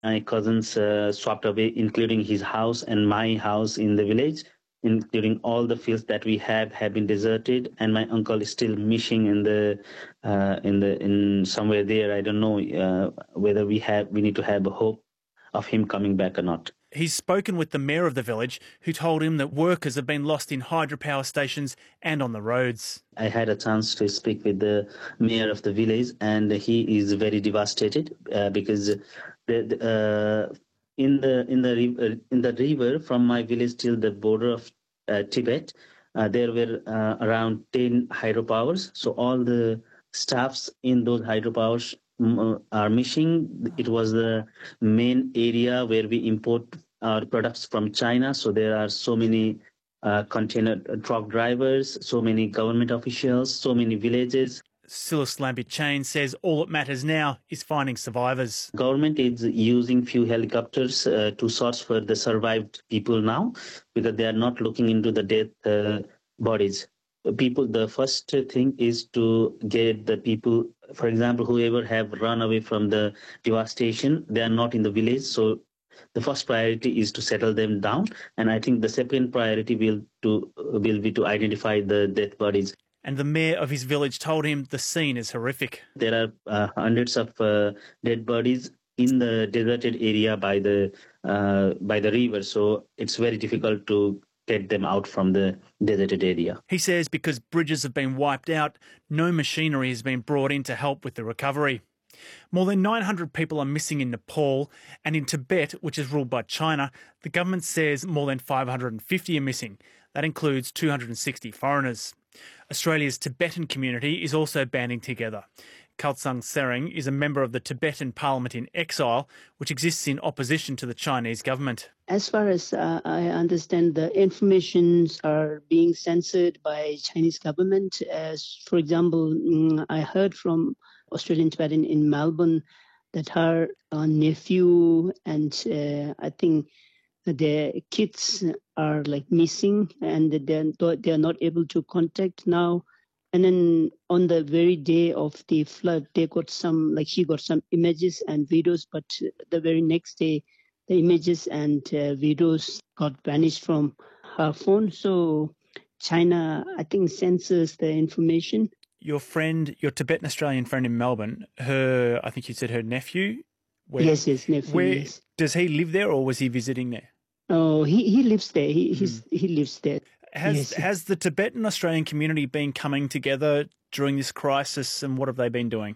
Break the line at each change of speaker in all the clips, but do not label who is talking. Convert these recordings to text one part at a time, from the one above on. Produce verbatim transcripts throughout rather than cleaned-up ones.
My cousins uh, swapped away, including his house and my house in the village, including all the fields that we have have been deserted, and my uncle is still missing in the uh, in the in somewhere there. I don't know uh, whether we have we need to have a hope of him coming back or not.
He's spoken with the mayor of the village, who told him that workers have been lost in hydropower stations and on the roads.
I had a chance to speak with the mayor of the village, and he is very devastated uh, because the, the, uh, in the in the river, in the river from my village till the border of uh, Tibet, uh, there were uh, around ten hydropowers. So all the staffs in those hydropowers are missing. It was the main area where we import our products from China. So there are so many uh, container truck drivers, so many government officials, so many villages.
Silas Lambichain says all that matters now is finding survivors.
Government is using few helicopters uh, to search for the survived people now, because they are not looking into the dead uh, bodies. People, the first thing is to get the people, for example, whoever have run away from the devastation, they are not in the village. So the first priority is to settle them down. And I think the second priority will to will be to identify the dead bodies.
And the mayor of his village told him the scene is horrific.
There are uh, hundreds of uh, dead bodies in the deserted area by the uh, by the river. So it's very difficult to get them out from the deserted area.
He says because bridges have been wiped out, no machinery has been brought in to help with the recovery. More than nine hundred people are missing in Nepal, and in Tibet, which is ruled by China, the government says more than five hundred fifty are missing. That includes two hundred sixty foreigners. Australia's Tibetan community is also banding together. Khaltsang Sereng is a member of the Tibetan Parliament in Exile, which exists in opposition to the Chinese government.
As far as uh, I understand, the informations are being censored by Chinese government. As, for example, mm, I heard from Australian Tibetan in Melbourne that her uh, nephew and uh, I think their kids are like missing, and they're, they're not able to contact now. And then on the very day of the flood, they got some, like she got some images and videos, but the very next day, the images and uh, videos got vanished from her phone. So China, I think, censors the information.
Your friend, your Tibetan Australian friend in Melbourne, her, I think you said her nephew?
Where, yes, yes, nephew,
where,
yes.
Does he live there or was he visiting there?
Oh, he, he lives there. He he's, mm. he lives there.
Has
yes.
has the Tibetan Australian community been coming together during this crisis, and what have they been doing?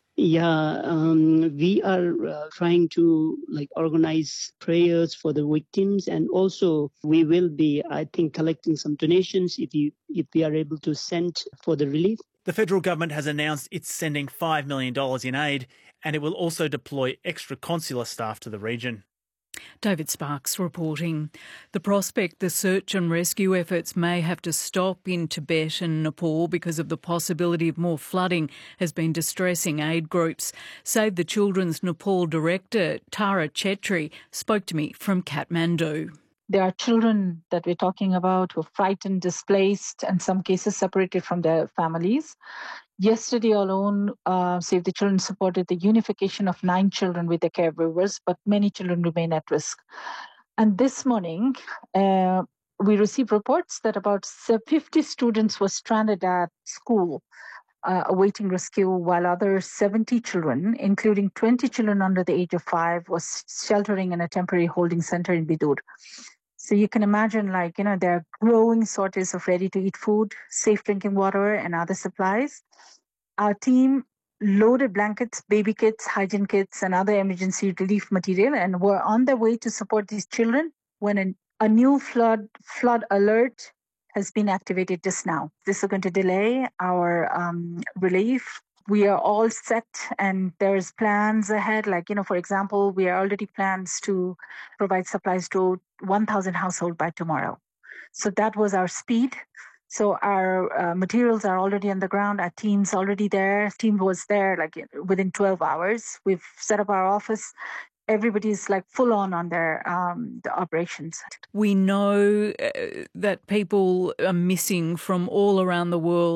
Yeah, um, we are uh, trying to like organize prayers for the victims, and also we will be, I think, collecting some donations if you if we are able to send for the relief.
The federal government has announced it's sending five million dollars in aid, and it will also deploy extra consular staff to the region.
David Sparks reporting. The prospect the search and rescue efforts may have to stop in Tibet and Nepal because of the possibility of more flooding has been distressing aid groups. Save the Children's Nepal director, Tara Chetri, spoke to me from Kathmandu.
There are children that we're talking about who are frightened, displaced, and some cases separated from their families. Yesterday alone, uh, Save the Children supported the unification of nine children with the caregivers, but many children remain at risk. And this morning, uh, we received reports that about fifty students were stranded at school, uh, awaiting rescue, while other seventy children, including twenty children under the age of five, was sheltering in a temporary holding center in Bidur. So you can imagine, like, you know, there are growing shortages of ready-to-eat food, safe drinking water, and other supplies. Our team loaded blankets, baby kits, hygiene kits, and other emergency relief material, and were on their way to support these children when a, a new flood flood alert has been activated just now. This is going to delay our um, relief. We are all set, and there's plans ahead. Like, you know, for example, we are already plans to provide supplies to one thousand households by tomorrow. So that was our speed. So our uh, materials are already on the ground. Our team's already there. Team was there like within twelve hours. We've set up our office. Everybody's like full on on their um, the operations.
We know uh, that people are missing from all around the world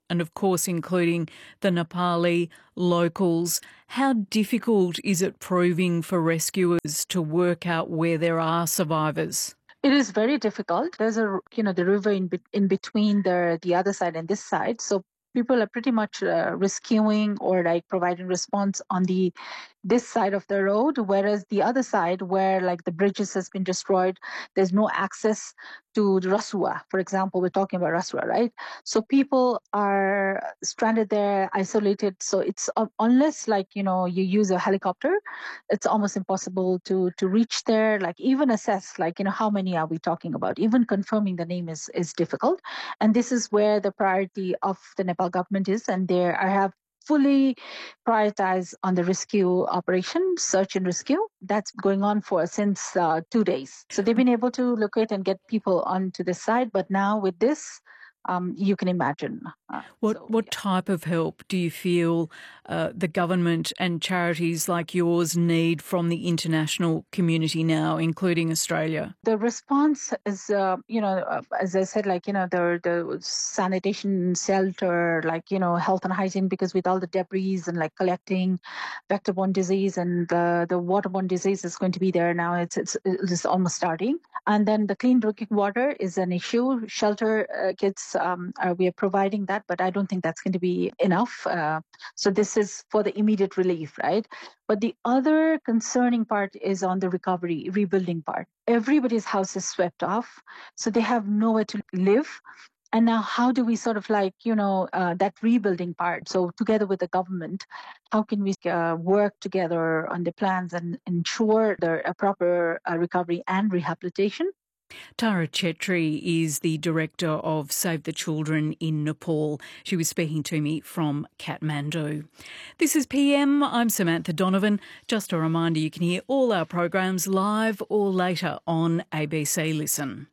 and of course including the Nepali locals. How difficult is it proving for rescuers to work out where there are survivors?
It is very difficult. There's a, you know, the river in, be- in between the, the other side and this side. So people are pretty much uh, rescuing or like providing response on the this side of the road, whereas the other side where like the bridges has been destroyed, there's no access to Rasua. For example, we're talking about Rasua, right? So people are stranded there, isolated. So it's uh, unless like, you know, you use a helicopter, it's almost impossible to to reach there, like even assess like, you know, how many are we talking about? Even confirming the name is, is difficult. And this is where the priority of the Nepal government is. And there I have fully prioritized on the rescue operation, search and rescue. That's going on for since uh, two days. So they've been able to locate and get people onto the side. But now with this, um, you can imagine. Uh,
what
so,
what
yeah.
type of help do you feel uh, the government and charities like yours need from the international community now, including Australia?
The response is, uh, you know, uh, as I said, like, you know, the, the sanitation, shelter, like, you know, health and hygiene, because with all the debris and like collecting vector-borne disease and the, the waterborne disease is going to be there now. It's, it's, it's almost starting. And then the clean drinking water is an issue. Shelter uh, kits, um, are, we are providing that, but I don't think that's going to be enough. Uh, so this is for the immediate relief, right? But the other concerning part is on the recovery, rebuilding part. Everybody's house is swept off, so they have nowhere to live. And now how do we sort of like, you know, uh, that rebuilding part? So together with the government, how can we uh, work together on the plans and ensure the a proper uh, recovery and rehabilitation?
Tara Chetri is the director of Save the Children in Nepal. She was speaking to me from Kathmandu. This is P M. I'm Samantha Donovan. Just a reminder, you can hear all our programs live or later on A B C Listen.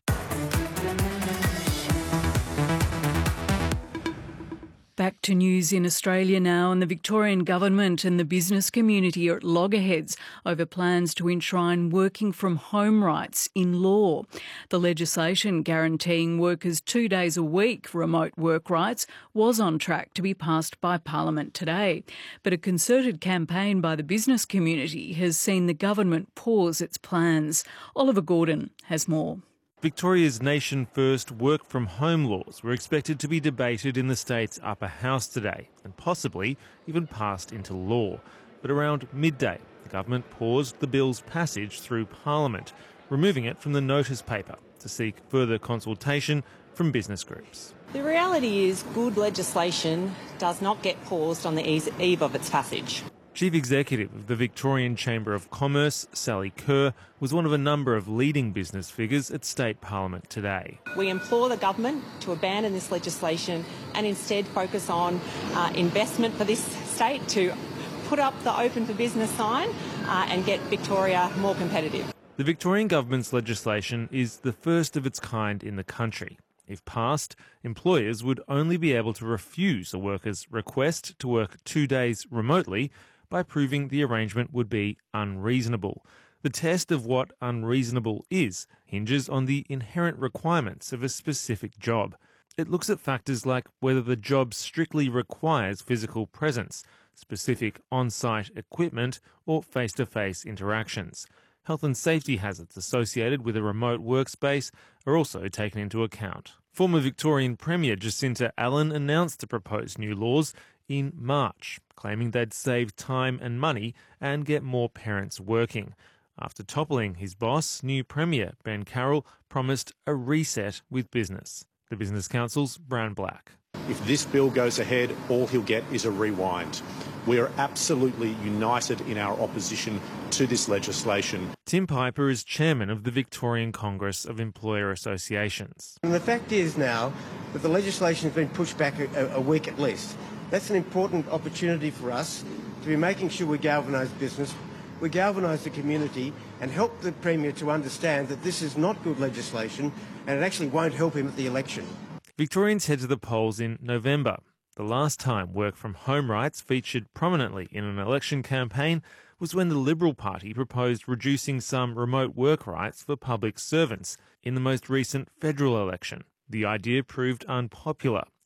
Back to news in Australia now, and the Victorian government and the business community are at loggerheads over plans to enshrine working from home rights in law. The legislation guaranteeing workers two days a week remote work rights was on track to be passed by Parliament today. But a concerted campaign by the business community has seen the government pause its plans. Oliver Gordon has more.
Victoria's nation-first work-from-home laws were expected to be debated in the state's upper house today and possibly even passed into law. But around midday, the government paused the bill's passage through Parliament, removing it from the notice paper to seek further consultation from business groups.
The reality is good legislation does not get paused on the eve of its passage.
Chief Executive of the Victorian Chamber of Commerce, Sally Kerr, was one of a number of leading business figures at State Parliament today.
We implore the government to abandon this legislation and instead focus on uh, investment for this state to put up the open for business sign uh, and get Victoria more competitive.
The Victorian government's legislation is the first of its kind in the country. If passed, employers would only be able to refuse a worker's request to work two days remotely by proving the arrangement would be unreasonable. The test of what unreasonable is hinges on the inherent requirements of a specific job. It looks at factors like whether the job strictly requires physical presence, specific on-site equipment, or face-to-face interactions. Health and safety hazards associated with a remote workspace are also taken into account. Former Victorian Premier Jacinta Allen announced the proposed new laws in March, claiming they'd save time and money and get more parents working. After toppling his boss, new Premier Ben Carroll promised a reset with business. The Business Council's Brown Black.
If this bill goes ahead, all he'll get is a rewind. We are absolutely united in our opposition to this legislation.
Tim Piper is chairman of the Victorian Congress of Employer Associations.
And the fact is now that the legislation has been pushed back a, a week at least. That's an important opportunity for us to be making sure we galvanise business, we galvanise the community and help the Premier to understand that this is not good legislation and it actually won't help him at the election.
Victorians head to the polls in November. The last time work from home rights featured prominently in an election campaign was when the Liberal Party proposed reducing some remote work rights for public servants in the most recent federal election. The idea proved unpopular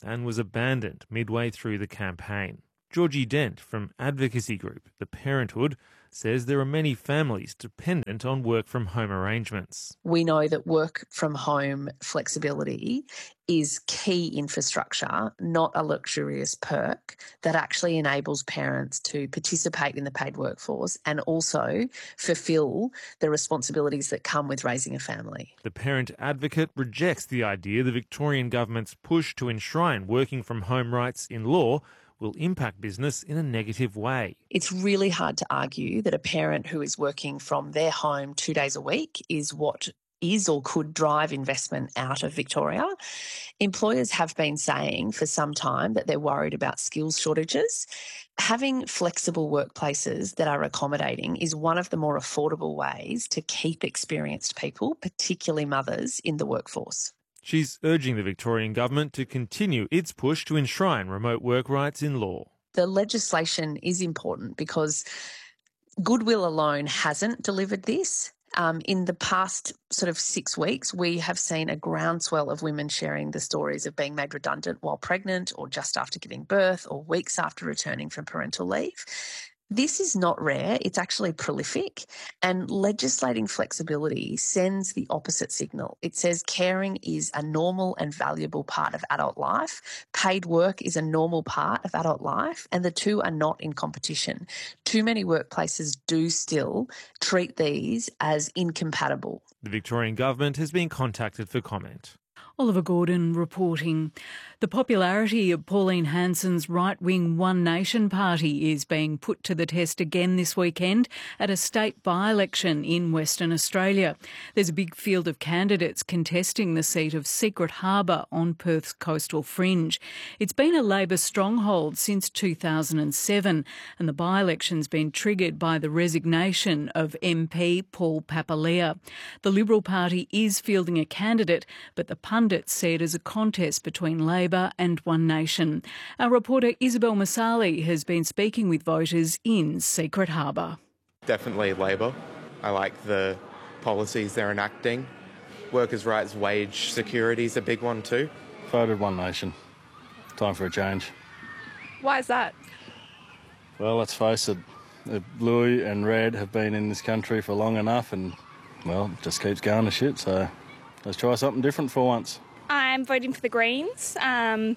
and was abandoned midway through the campaign. Georgie Dent from advocacy group The Parenthood says there are many families dependent on work-from-home arrangements.
We know that work-from-home flexibility is key infrastructure, not a luxurious perk that actually enables parents to participate in the paid workforce and also fulfil the responsibilities that come with raising a family.
The parent advocate rejects the idea the Victorian government's push to enshrine working-from-home rights in law will impact business in a negative way.
It's really hard to argue that a parent who is working from their home two days a week is what is or could drive investment out of Victoria. Employers have been saying for some time that they're worried about skills shortages. Having flexible workplaces that are accommodating is one of the more affordable ways to keep experienced people, particularly mothers, in the workforce.
She's urging the Victorian government to continue its push to enshrine remote work rights in law.
The legislation is important because goodwill alone hasn't delivered this. Um, in the past sort of six weeks, we have seen a groundswell of women sharing the stories of being made redundant while pregnant or just after giving birth or weeks after returning from parental leave. This is not rare, it's actually prolific, and legislating flexibility sends the opposite signal. It says caring is a normal and valuable part of adult life, paid work is a normal part of adult life, and the two are not in competition. Too many workplaces do still treat these as incompatible.
The Victorian government has been contacted for comment.
Oliver Gordon reporting. The popularity of Pauline Hanson's right-wing One Nation party is being put to the test again this weekend at a state by-election in Western Australia. There's a big field of candidates contesting the seat of Secret Harbour on Perth's coastal fringe. It's been a Labor stronghold since two thousand seven, and the by-election's been triggered by the resignation of M P Paul Papalia. The Liberal Party is fielding a candidate, but the pundits see it as a contest between Labor and One Nation. Our reporter Isabel Masali has been speaking with voters in Secret Harbour.
Definitely Labor. I like the policies they're enacting. Workers' rights, wage security is a big one too.
Voted One Nation. Time for a change.
Why is that?
Well, let's face it, the blue and red have been in this country for long enough and, well, it just keeps going to shit, so let's try something different for once.
I'm voting for the Greens. Um,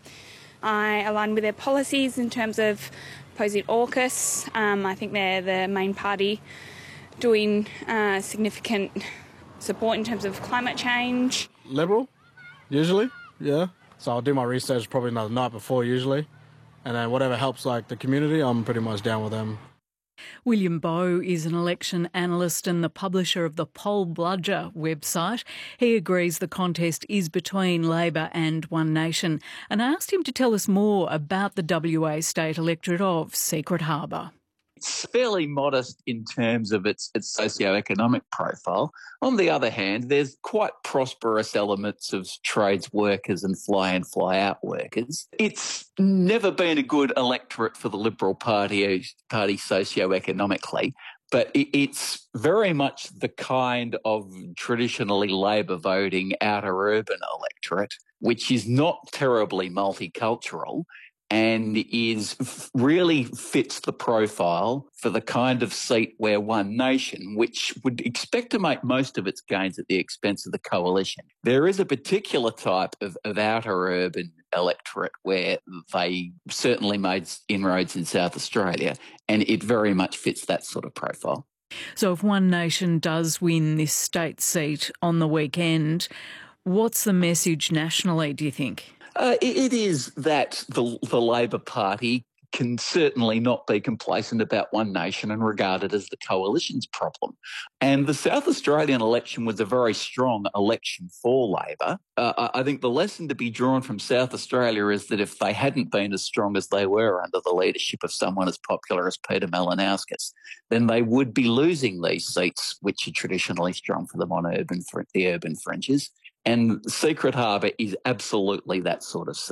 I align with their policies in terms of opposing AUKUS. Um, I think they're the main party doing uh, significant support in terms of climate change.
Liberal, usually, yeah. So I'll do my research probably the night before usually. And then whatever helps like the community, I'm pretty much down with them.
William Bowe is an election analyst and the publisher of the Poll Bludger website. He agrees the contest is between Labor and One Nation, and I asked him to tell us more about the W A state electorate of Secret Harbour.
It's fairly modest in terms of its, its socio-economic profile. On the other hand, there's quite prosperous elements of trades workers and fly-in, fly-out workers. It's never been a good electorate for the Liberal Party, party socio-economically, but it, it's very much the kind of traditionally Labor voting outer urban electorate, which is not terribly multicultural, and is really fits the profile for the kind of seat where One Nation, which would expect to make most of its gains at the expense of the coalition. There is a particular type of, of outer urban electorate where they certainly made inroads in South Australia, and it very much fits that sort of profile.
So if One Nation does win this state seat on the weekend, what's the message nationally, do you think?
Uh, it, it is that the, the Labor Party can certainly not be complacent about One Nation and regard it as the coalition's problem. And the South Australian election was a very strong election for Labor. Uh, I think the lesson to be drawn from South Australia is that if they hadn't been as strong as they were under the leadership of someone as popular as Peter Malinauskas, then they would be losing these seats, which are traditionally strong for them on urban the urban fringes. And Secret Harbour is absolutely that sort of seat.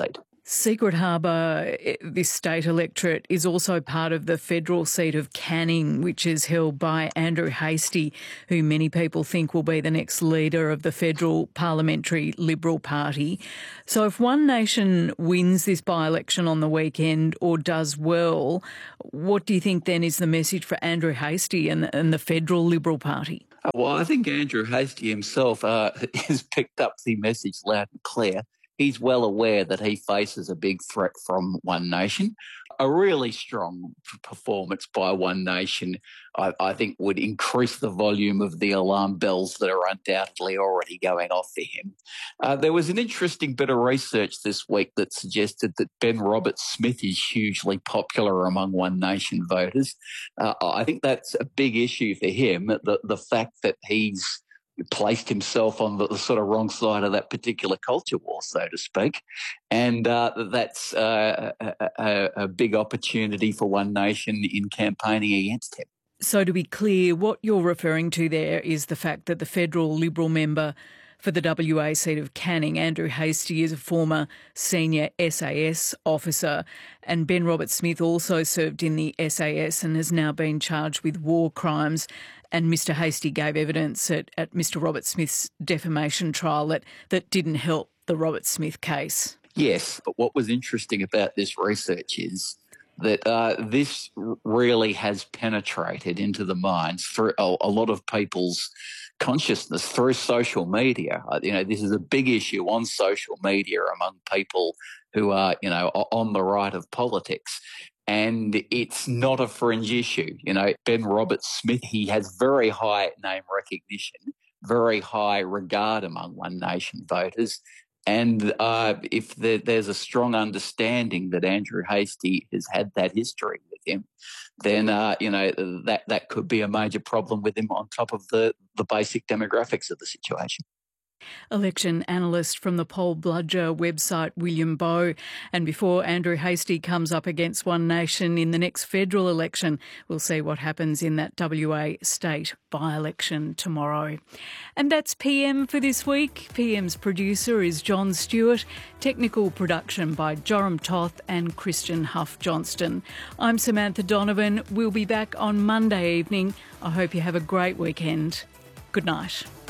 Secret Harbour, this state electorate, is also part of the federal seat of Canning, which is held by Andrew Hastie, who many people think will be the next leader of the federal parliamentary Liberal Party. So if One Nation wins this by-election on the weekend or does well, what do you think then is the message for Andrew Hastie and, and the federal Liberal Party?
Well, I think Andrew Hastie himself uh, has picked up the message loud and clear. He's well aware that he faces a big threat from One Nation. A really strong performance by One Nation, I, I think, would increase the volume of the alarm bells that are undoubtedly already going off for him. Uh, there was an interesting bit of research this week that suggested that Ben Roberts-Smith is hugely popular among One Nation voters. Uh, I think that's a big issue for him, the, the fact that he's placed himself on the, the sort of wrong side of that particular culture war, so to speak. And uh, that's uh, a, a, a big opportunity for One Nation in campaigning against him.
So to be clear, what you're referring to there is the fact that the federal Liberal member for the W A seat of Canning, Andrew Hastie, is a former senior S A S officer, and Ben Roberts-Smith also served in the S A S and has now been charged with war crimes. And Mr Hastie gave evidence at, at Mr Roberts-Smith's defamation trial that, that didn't help the Roberts-Smith case.
Yes, but what was interesting about this research is that uh, this really has penetrated into the minds through a, a lot of people's consciousness through social media. Uh, you know, this is a big issue on social media among people who are, you know, on the right of politics. And it's not a fringe issue. You know, Ben Roberts-Smith, he has very high name recognition, very high regard among One Nation voters. And uh, if there, there's a strong understanding that Andrew Hastie has had that history with him, then, uh, you know, that, that could be a major problem with him on top of the, the basic demographics of the situation.
Election analyst from the Poll Bludger website, William Bowe. And before Andrew Hastie comes up against One Nation in the next federal election, we'll see what happens in that W A state by-election tomorrow. And that's P M for this week. P M's producer is John Stewart. Technical production by Joram Toth and Christian Huff Johnston. I'm Samantha Donovan. We'll be back on Monday evening. I hope you have a great weekend. Good night.